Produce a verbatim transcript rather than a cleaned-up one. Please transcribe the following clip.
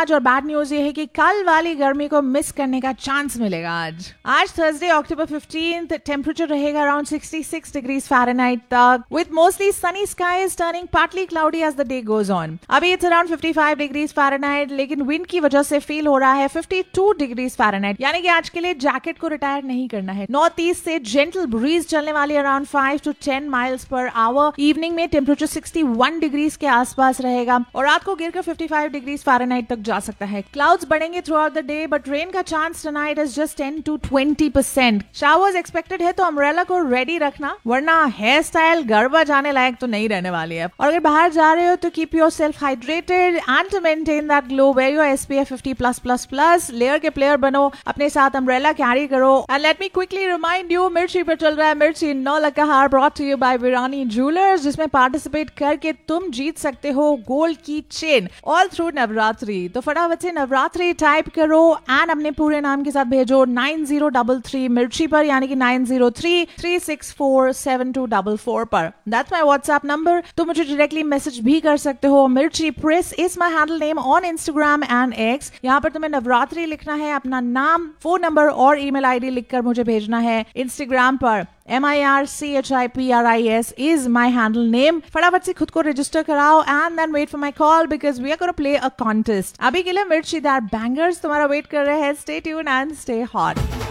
आज और bad news ये है कि कल वाली गर्मी को मिस करने का चांस मिलेगा आज आज थर्सडे अक्टूबर फिफ्टीन्थ टेम्परेचर रहेगा around sixty six degrees Fahrenheit तक with mostly Sunny skies turning partly cloudy as the day goes on. अभी it's around fifty five degrees Fahrenheit, लेकिन विंड की वजह से फील हो रहा है फिफ्टी टू डिग्रीज फ़ारेनहाइट, यानी कि आज के लिए जैकेट को रिटायर नहीं करना है। नॉर्थ ईस्ट से जेंटल ब्रीज चलने वाली around five to ten miles per hour. Evening में टेम्परेचर सिक्सटी वन डिग्रीज के आसपास रहेगा और रात को गिरकर फिफ्टी फाइव डिग्रीज फ़ारेनहाइट तक जा सकता है। क्लाउड्स बढ़ेंगे through out the day but rain का chance tonight is just ten to twenty percent. Showers expected है तो अम्ब्रेला को रेडी रखना, वरना हेयर स्टाइल गड़बड़ जाने लायक तो नहीं रहने वाली है। और अगर बाहर जा रहे हो तो keep your self hydrated and to maintain that glow where your S P F fifty plus plus plus. Layer के प्लेयर बनो, अपने साथ अम्ब्रेला कैरी करो। And let me quickly remind you, मिर्ची पर चल रहा है मिर्ची नौ लक्का हार brought to you bye Virani jewellers, जिसमें पार्टिसिपेट करके तुम जीत सकते हो गोल्ड की चेन ऑल थ्रू नवरात्रि। तो फटाफट से नवरात्रि टाइप करो एंड अपने पूरे नाम के साथ भेजो नाइन जीरो डबल थ्री मिर्ची पर, यानी कि nine zero three three six four seven to double four पर। That's my WhatsApp number. तुम मुझे डायरेक्टली मैसेज भी कर सकते हो। मिर्ची press is my handle name on Instagram and x. यहाँ पर तुम्हें नवरात्रि लिखना है, अपना नाम, फोन नंबर और ईमेल आईडी लिखकर मुझे भेजना है। इंस्टाग्राम पर M I R C H I P R I S is my handle name. फटाफट से खुद को रजिस्टर कराओ and then wait for my call because we are going to play a contest. अभी के लिए मिर्चीदार बैंगर्स तुम्हारा वेट कर रहे हैं. Stay tuned and stay hot.